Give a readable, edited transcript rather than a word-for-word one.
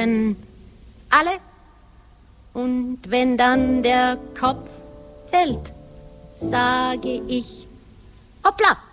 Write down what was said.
hören alle. Und wenn dann der Kopf fällt, sage ich, hoppla!